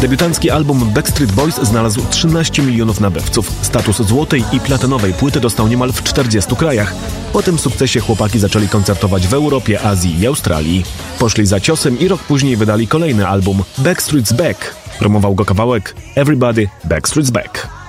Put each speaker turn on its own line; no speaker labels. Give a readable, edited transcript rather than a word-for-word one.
Debiutancki album Backstreet Boys znalazł 13 milionów nabywców. Status złotej i platynowej płyty dostał niemal w 40 krajach. Po tym sukcesie chłopaki zaczęli koncertować w Europie, Azji i Australii. Poszli za ciosem i rok później wydali kolejny album Backstreet's Back. Promował go kawałek Everybody Backstreet's Back.